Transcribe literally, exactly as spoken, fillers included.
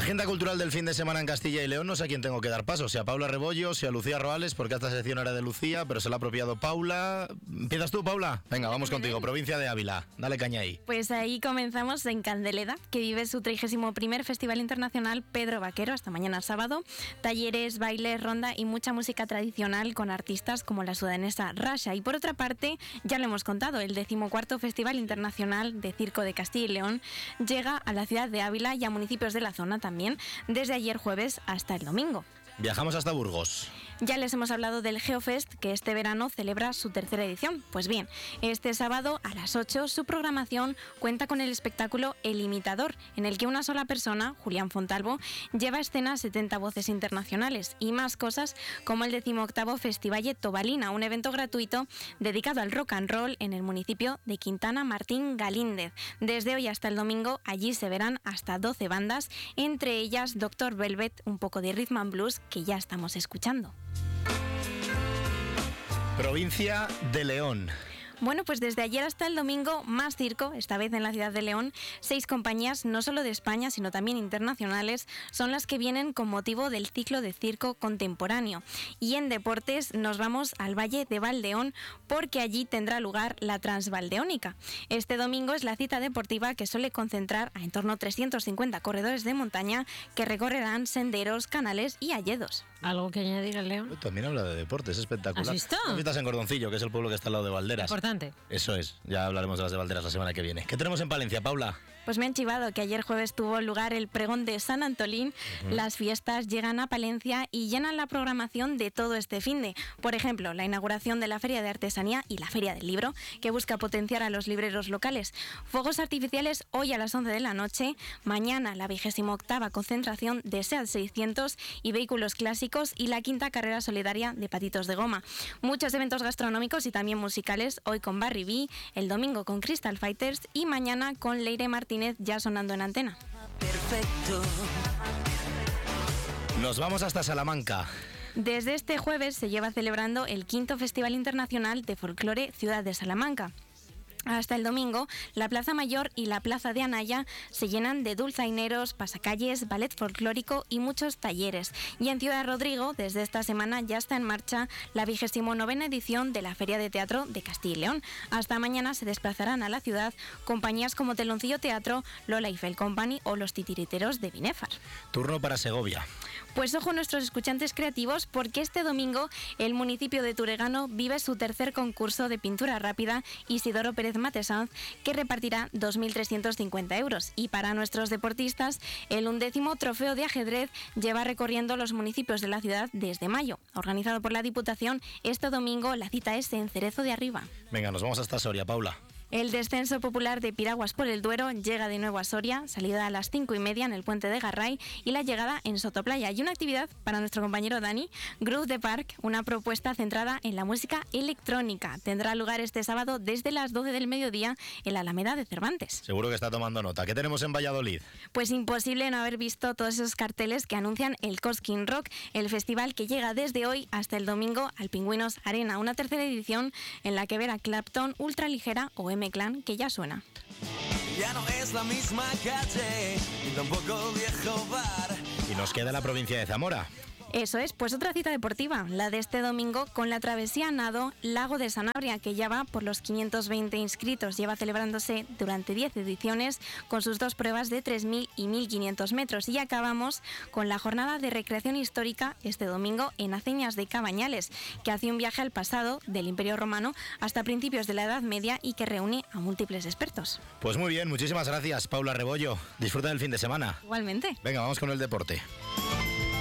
Agenda cultural del fin de semana en Castilla y León. No sé a quién tengo que dar paso, si a Paula Rebollo, si a Lucía Roales, porque esta sección era de Lucía, pero se la ha apropiado Paula. ¿Empiezas tú, Paula? Venga, vamos contigo, provincia de Ávila. Dale caña ahí. Pues ahí comenzamos en Candeleda, que vive su trigésimo primer Festival Internacional Pedro Vaquero, hasta mañana sábado. Talleres, bailes, ronda y mucha música tradicional con artistas como la sudanesa Rasha. Y por otra parte, ya lo hemos contado, el decimocuarto Festival Internacional de Circo de Castilla y León llega a la ciudad de Ávila y a municipios de la zona también, desde ayer jueves hasta el domingo. Viajamos hasta Burgos. Ya les hemos hablado del Geofest, que este verano celebra su tercera edición. Pues bien, este sábado a las ocho su programación cuenta con el espectáculo El Imitador, en el que una sola persona, Julián Fontalvo, lleva a escena setenta voces internacionales y más cosas como el decimoctavo Festivalle Tobalina, un evento gratuito dedicado al rock and roll en el municipio de Quintana Martín Galíndez. Desde hoy hasta el domingo allí se verán hasta doce bandas, entre ellas doctor Velvet, un poco de rhythm and blues que ya estamos escuchando. Provincia de León. Bueno, pues desde ayer hasta el domingo, más circo, esta vez en la ciudad de León. Seis compañías, no solo de España, sino también internacionales, son las que vienen con motivo del ciclo de circo contemporáneo. Y en deportes nos vamos al Valle de Valdeón, porque allí tendrá lugar la Transvaldeónica. Este domingo es la cita deportiva que suele concentrar a en torno a trescientos cincuenta corredores de montaña que recorrerán senderos, canales y alledos. ¿Algo que añadir al León? También habla de deportes, espectacular. ¿Has visto? Estás en Cordoncillo, que es el pueblo que está al lado de Valderas. Importante. Eso es, ya hablaremos de las de Valderas la semana que viene. ¿Qué tenemos en Palencia, Paula? Pues me han chivado que ayer jueves tuvo lugar el pregón de San Antolín. Uh-huh. Las fiestas llegan a Palencia y llenan la programación de todo este finde. Por ejemplo, la inauguración de la Feria de Artesanía y la Feria del Libro, que busca potenciar a los libreros locales. Fuegos artificiales hoy a las once de la noche. Mañana la vigésima octava concentración de SEAT seiscientos y vehículos clásicos y la quinta carrera solidaria de patitos de goma. Muchos eventos gastronómicos y también musicales, hoy con Barry B, el domingo con Crystal Fighters y mañana con Leire Martínez ya sonando en antena. Perfecto. Nos vamos hasta Salamanca. Desde este jueves se lleva celebrando el quinto Festival Internacional de Folclore Ciudad de Salamanca. Hasta el domingo, la Plaza Mayor y la Plaza de Anaya se llenan de dulzaineros, pasacalles, ballet folclórico y muchos talleres. Y en Ciudad Rodrigo, desde esta semana ya está en marcha la vigésimo novena edición de la Feria de Teatro de Castilla y León. Hasta mañana se desplazarán a la ciudad compañías como Teloncillo Teatro, Lola Eiffel Company o Los Titiriteros de Binefar. Turno para Segovia. Pues ojo nuestros escuchantes creativos, porque este domingo el municipio de Turegano vive su tercer concurso de pintura rápida Isidoro Pérez Matesanz, que repartirá dos mil trescientos cincuenta euros. Y para nuestros deportistas, el undécimo trofeo de ajedrez lleva recorriendo los municipios de la ciudad desde mayo. Organizado por la Diputación, este domingo la cita es en Cerezo de Arriba. Venga, nos vamos hasta Soria, Paula. El descenso popular de Piraguas por el Duero llega de nuevo a Soria, salida a las cinco y media en el puente de Garray y la llegada en Sotoplaya. Y una actividad para nuestro compañero Dani, Groove the Park, una propuesta centrada en la música electrónica. Tendrá lugar este sábado desde las doce del mediodía en la Alameda de Cervantes. Seguro que está tomando nota. ¿Qué tenemos en Valladolid? Pues imposible no haber visto todos esos carteles que anuncian el Cosquín Rock, el festival que llega desde hoy hasta el domingo al Pingüinos Arena, una tercera edición en la que verá Clapton, Ultraligera o M Clan, que ya suena. Ya no es la misma calle, ni tampoco viejo bar. Y nos queda la provincia de Zamora. Eso es, pues otra cita deportiva, la de este domingo con la travesía nado Lago de Sanabria, que ya va por los quinientos veinte inscritos. Lleva celebrándose durante diez ediciones con sus dos pruebas de tres mil y mil quinientos metros. Y acabamos con la jornada de recreación histórica este domingo en Aceñas de Cabañales, que hace un viaje al pasado del Imperio Romano hasta principios de la Edad Media y que reúne a múltiples expertos. Pues muy bien, muchísimas gracias, Paula Rebollo. Disfruta del fin de semana. Igualmente. Venga, vamos con el deporte.